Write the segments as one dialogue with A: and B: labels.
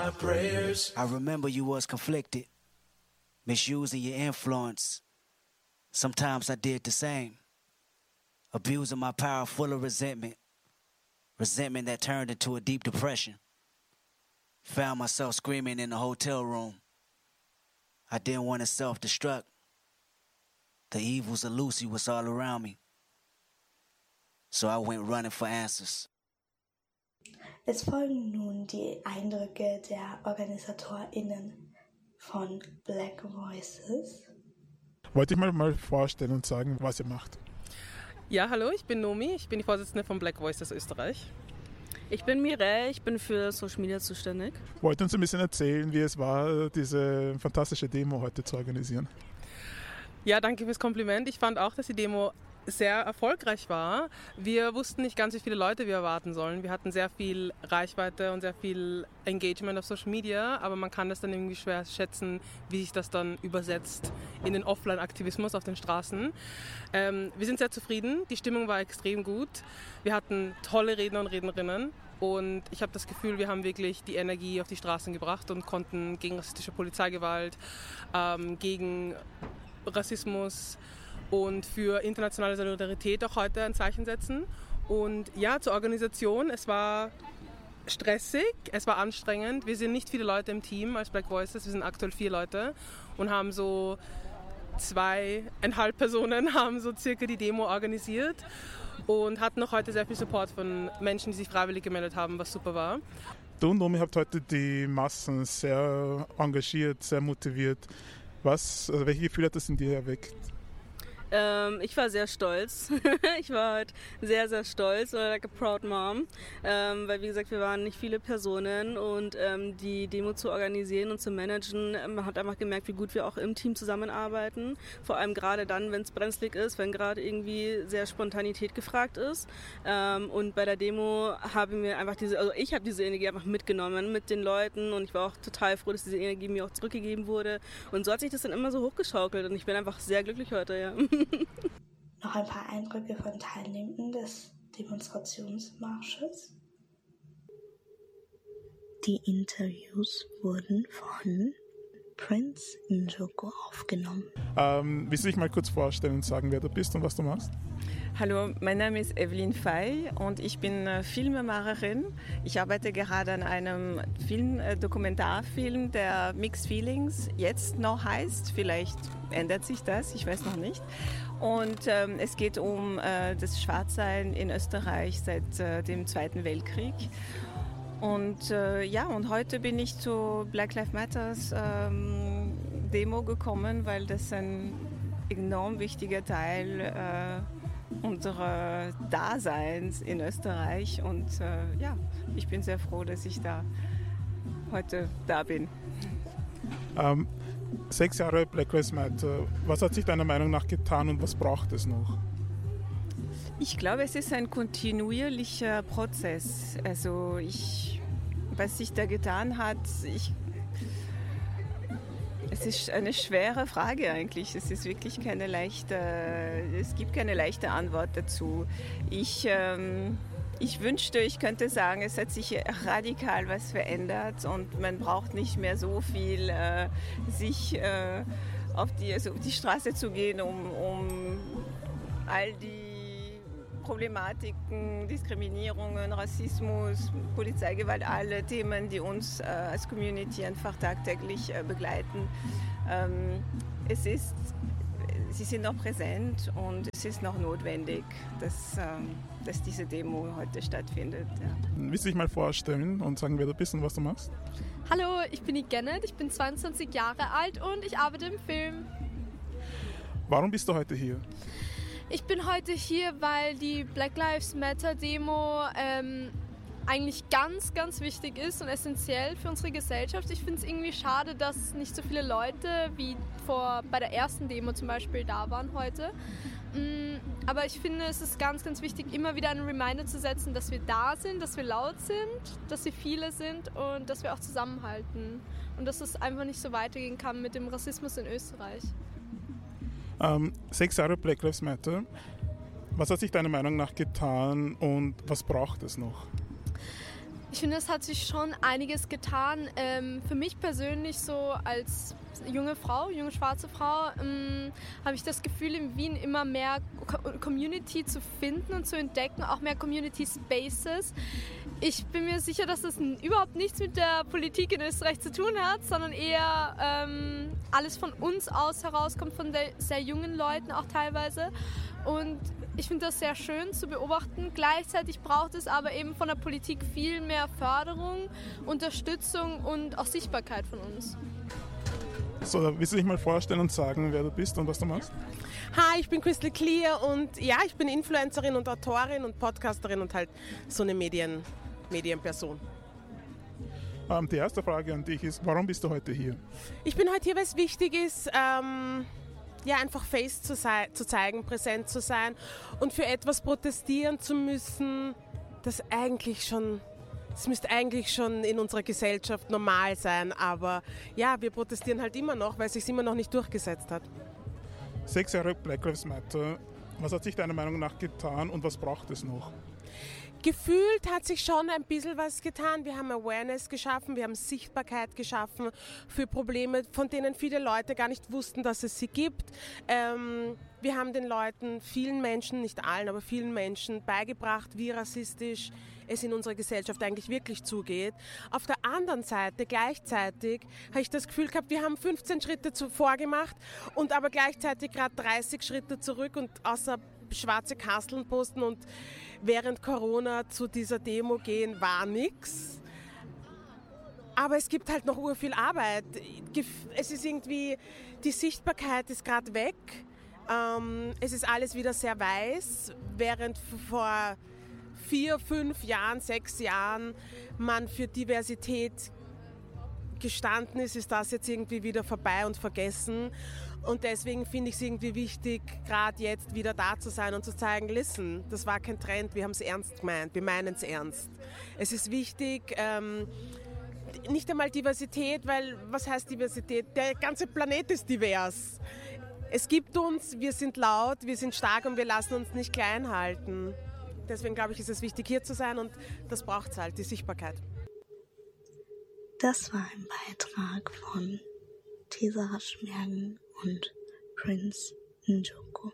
A: my prayers.
B: I remember you was conflicted, misusing your influence. Sometimes I did the same, abusing my power full of resentment that turned into a deep depression. Found myself screaming in the hotel room. I didn't want to self-destruct. The evils of Lucy was all around me. So I went running for answers.
C: Es folgen nun die Eindrücke der OrganisatorInnen von Black Voices.
D: Wollte ich mal vorstellen und sagen, was ihr macht.
E: Ja, hallo, ich bin Nomi, ich bin die Vorsitzende von Black Voices Österreich.
F: Ich bin Mireille, ich bin für Social Media zuständig.
D: Wollt ihr uns ein bisschen erzählen, wie es war, diese fantastische Demo heute zu organisieren?
E: Ja, danke fürs Kompliment. Ich fand auch, dass die Demo sehr erfolgreich war. Wir wussten nicht ganz, wie viele Leute wir erwarten sollen. Wir hatten sehr viel Reichweite und sehr viel Engagement auf Social Media, aber man kann das dann irgendwie schwer schätzen, wie sich das dann übersetzt in den Offline-Aktivismus auf den Straßen. Wir sind sehr zufrieden, die Stimmung war extrem gut. Wir hatten tolle Redner und Rednerinnen und ich habe das Gefühl, wir haben wirklich die Energie auf die Straßen gebracht und konnten gegen rassistische Polizeigewalt, gegen Rassismus und für internationale Solidarität auch heute ein Zeichen setzen. Und ja, zur Organisation, es war stressig, es war anstrengend. Wir sind nicht viele Leute im Team als Black Voices, wir sind aktuell 4 Leute und haben so 2,5 Personen haben so circa die Demo organisiert und hatten auch heute sehr viel Support von Menschen, die sich freiwillig gemeldet haben, was super war.
D: Du und Nomi habt heute die Massen sehr engagiert, sehr motiviert. Welche Gefühle hat das in dir erweckt?
F: Ich war sehr stolz. Ich war halt sehr, sehr stolz, like a proud mom, weil wie gesagt, wir waren nicht viele Personen und die Demo zu organisieren und zu managen, man hat einfach gemerkt, wie gut wir auch im Team zusammenarbeiten, vor allem gerade dann, wenn es brenzlig ist, wenn gerade irgendwie sehr Spontanität gefragt ist und bei der Demo haben wir einfach ich habe diese Energie einfach mitgenommen mit den Leuten und ich war auch total froh, dass diese Energie mir auch zurückgegeben wurde und so hat sich das dann immer so hochgeschaukelt und ich bin einfach sehr glücklich heute, ja.
C: Noch ein paar Eindrücke von Teilnehmenden des Demonstrationsmarsches. Die Interviews wurden von Prince Njoko aufgenommen.
D: Willst du dich mal kurz vorstellen und sagen, wer du bist und was du machst?
G: Hallo, mein Name ist Evelyn Fey und ich bin Filmemacherin. Ich arbeite gerade an einem Dokumentarfilm, der Mixed Feelings jetzt noch heißt. Vielleicht ändert sich das, ich weiß noch nicht. Und es geht um das Schwarzsein in Österreich seit dem Zweiten Weltkrieg. Und und heute bin ich zu Black Lives Matters Demo gekommen, weil das ein enorm wichtiger Teil unserer Daseins in Österreich und ich bin sehr froh, dass ich da heute da bin.
D: 6 Jahre Black Lives Matter. Was hat sich deiner Meinung nach getan und was braucht es noch?
G: Ich glaube, es ist ein kontinuierlicher Prozess. Also was sich da getan hat, es ist eine schwere Frage eigentlich. Es ist wirklich es gibt keine leichte Antwort dazu. Ich wünschte, ich könnte sagen, es hat sich radikal was verändert und man braucht nicht mehr so viel sich auf die Straße zu gehen, um all die Problematiken, Diskriminierungen, Rassismus, Polizeigewalt, alle Themen, die uns als Community einfach tagtäglich begleiten. Sie sind noch präsent und es ist noch notwendig, dass diese Demo heute stattfindet. Ja.
D: Willst du dich mal vorstellen und sagen, wer du bist und was du machst?
H: Hallo, ich bin die Janet, ich bin 22 Jahre alt und ich arbeite im Film.
D: Warum bist du heute hier?
H: Ich bin heute hier, weil die Black Lives Matter Demo eigentlich ganz, ganz wichtig ist und essentiell für unsere Gesellschaft. Ich finde es irgendwie schade, dass nicht so viele Leute wie bei der ersten Demo zum Beispiel da waren heute. Aber ich finde, es ist ganz, ganz wichtig, immer wieder einen Reminder zu setzen, dass wir da sind, dass wir laut sind, dass wir viele sind und dass wir auch zusammenhalten. Und dass es einfach nicht so weitergehen kann mit dem Rassismus in Österreich.
D: 6 Jahre Black Lives Matter. Was hat sich deiner Meinung nach getan und was braucht es noch?
H: Ich finde, es hat sich schon einiges getan. Für mich persönlich so als junge schwarze Frau, habe ich das Gefühl, in Wien immer mehr Community zu finden und zu entdecken, auch mehr Community Spaces. Ich bin mir sicher, dass das überhaupt nichts mit der Politik in Österreich zu tun hat, sondern eher alles von uns aus herauskommt, von sehr jungen Leuten auch teilweise. Und ich finde das sehr schön zu beobachten. Gleichzeitig braucht es aber eben von der Politik viel mehr Förderung, Unterstützung und auch Sichtbarkeit von uns.
D: So, willst du dich mal vorstellen und sagen, wer du bist und was du machst?
A: Hi, ich bin Crystal Clear und ja, ich bin Influencerin und Autorin und Podcasterin und halt so eine Medienperson.
D: Die erste Frage an dich ist, warum bist du heute hier?
A: Ich bin heute hier, weil es wichtig ist, einfach Face zu zeigen, präsent zu sein und für etwas protestieren zu müssen, das müsste eigentlich schon in unserer Gesellschaft normal sein, aber ja, wir protestieren halt immer noch, weil es sich immer noch nicht durchgesetzt hat.
D: 6 Jahre Black Lives Matter, was hat sich deiner Meinung nach getan und was braucht es noch?
A: Gefühlt hat sich schon ein bisschen was getan. Wir haben Awareness geschaffen, wir haben Sichtbarkeit geschaffen für Probleme, von denen viele Leute gar nicht wussten, dass es sie gibt. Wir haben den Leuten, vielen Menschen, nicht allen, aber vielen Menschen beigebracht, wie rassistisch es in unserer Gesellschaft eigentlich wirklich zugeht. Auf der anderen Seite, gleichzeitig, habe ich das Gefühl gehabt, wir haben 15 Schritte zuvor gemacht und aber gleichzeitig gerade 30 Schritte zurück und außer schwarze Kasteln posten und während Corona zu dieser Demo gehen, war nichts. Aber es gibt halt noch urviel Arbeit. Es ist irgendwie, die Sichtbarkeit ist gerade weg. Es ist alles wieder sehr weiß, während vor 4, 5 Jahren, 6 Jahren man für Diversität gestanden ist, ist das jetzt irgendwie wieder vorbei und vergessen. Und deswegen finde ich es irgendwie wichtig, gerade jetzt wieder da zu sein und zu zeigen, listen, das war kein Trend, wir haben es ernst gemeint, wir meinen es ernst. Es ist wichtig, nicht einmal Diversität, weil was heißt Diversität? Der ganze Planet ist divers. Es gibt uns, wir sind laut, wir sind stark und wir lassen uns nicht klein halten. Deswegen glaube ich, ist es wichtig, hier zu sein und das braucht es halt, die Sichtbarkeit.
C: Das war ein Beitrag von Tesa Schmergen und Prince Njoko.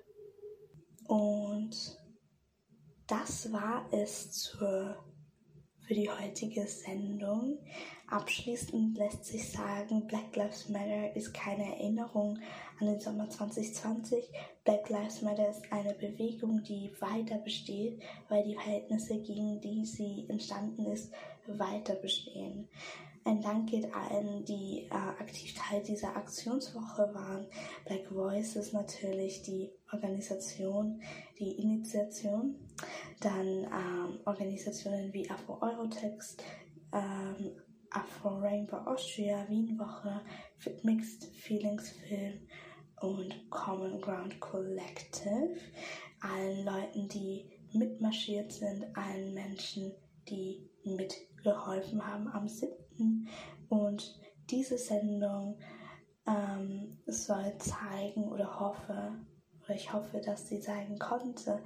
C: Und das war es für die heutige Sendung. Abschließend lässt sich sagen, Black Lives Matter ist keine Erinnerung an den Sommer 2020. Black Lives Matter ist eine Bewegung, die weiter besteht, weil die Verhältnisse, gegen die sie entstanden ist, weiter bestehen. Ein Dank geht allen, die aktiv Teil dieser Aktionswoche waren. Black Voices natürlich, die Organisation, die Initiation. Dann Organisationen wie Afro Eurotext, Afro Rainbow Austria, Wienwoche, Mixed Feelings Film und Common Ground Collective. Allen Leuten, die mitmarschiert sind, allen Menschen, die mitgeholfen haben am 7. Und diese Sendung soll zeigen ich hoffe, dass sie zeigen konnte,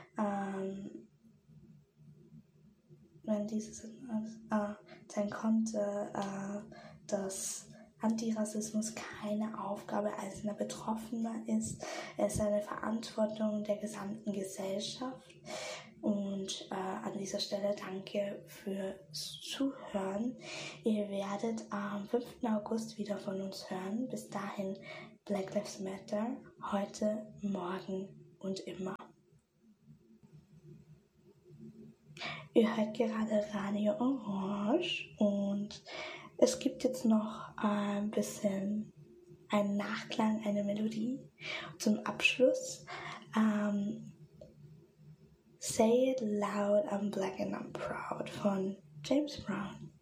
C: dass Antirassismus keine Aufgabe einzelner Betroffener ist. Es ist eine Verantwortung der gesamten Gesellschaft. Und an dieser Stelle danke fürs Zuhören. Ihr werdet am 5. August wieder von uns hören. Bis dahin Black Lives Matter, heute, morgen und immer. Ihr hört gerade Radio Orange und es gibt jetzt noch ein bisschen einen Nachklang, eine Melodie zum Abschluss. Say It Loud, I'm Black and I'm Proud von James Brown.